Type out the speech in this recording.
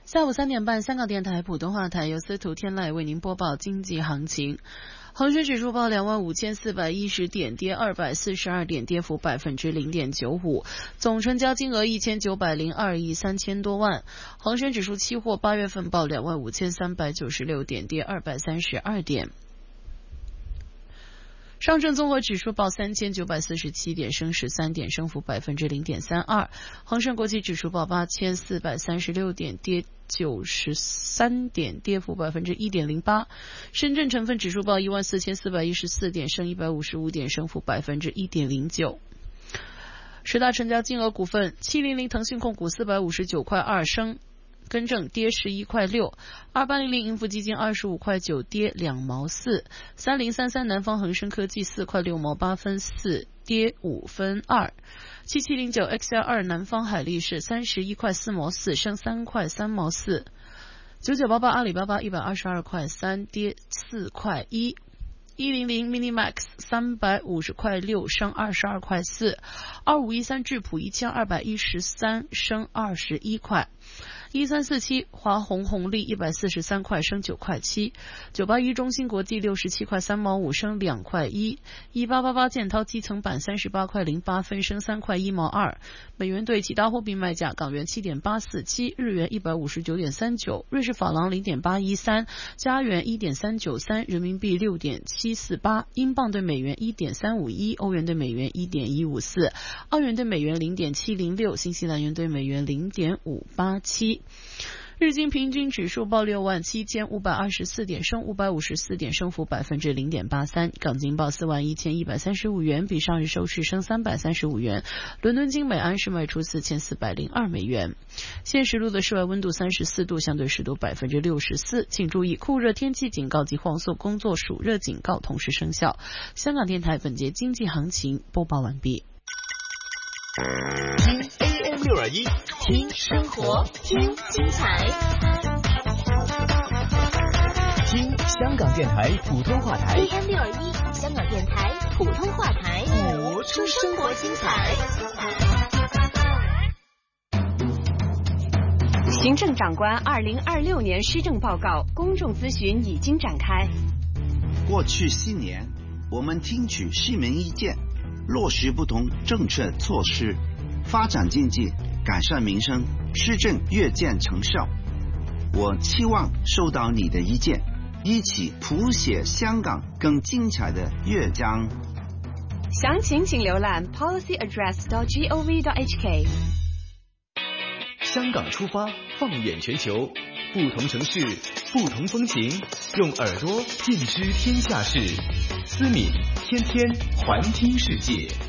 下午3点半，香港电台普通话台由司徒天籁为您播报经济行情。恒生指数报25,410点，跌242点，跌幅0.95%，总成交金额1902亿3000多万。恒生指数期货8月份报25,396点，跌232点。上证综合指数报3947点，升13点，升幅0.32%。恒生国际指数报8436点，跌93点，跌幅1.08%。深圳成分指数报14414点，升155点，升幅1.09%。十大成交金额股份：700腾讯控股459块2升。更正跌11块6，2800盈富基金25块9跌2毛4，3033南方恒生科技4块6毛8分4跌5分2，7709 XL2 南方海力士31块4毛4升3块3毛4，9988阿里巴巴122块3跌4块1。100 Minimax 350块6升22块4，2513智普1213升21块，1347华虹红利143块升9块7，981中芯国际67块3毛5升2块1，1888建滔基层板38块08分升3块1毛2。美元兑其他货币卖价：港元7.847，日元159.39，瑞士法郎0.813，加元1.393，人民币6.748，英镑对美元1.351，欧元对美元1.154，澳元对美元0.706，新西兰元对美元0.587。日经平均指数报67524点，升554点，升幅0.83%。港金报41135元，比上日收市升335元。伦敦金每安士卖出4402美元。现时录的室外温度34度，相对湿度64%。请注意，酷热天气警告及黄色工作暑热警告同时生效。香港电台本节经济行情播报完毕。 听 AM621，听生活，听精彩，听香港电台普通话台 AM621，香港电台普通话台， 活出生活精彩。 行政长官2026年施政报告公众咨询已经展开。 过去7年，我们听取市民意见，落实不同政策措施，发展经济，改善民生，施政越见成效。我期望收到你的意见，一起谱写香港更精彩的乐章。 详情请浏览 policyaddress.gov.hk。 香港出发，放眼全球，不同城市，不同风情，用耳朵尽知天下事。思敏天天环听世界。